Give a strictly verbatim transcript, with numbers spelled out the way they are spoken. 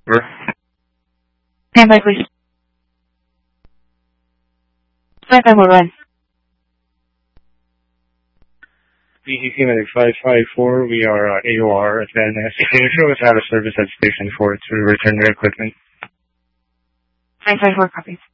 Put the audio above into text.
Stand by, please. Flight time will run. B C C Medic five five four, we are uh, A O R at Van Ness. Can you show us out of service at Station four to return your equipment? five five four copies.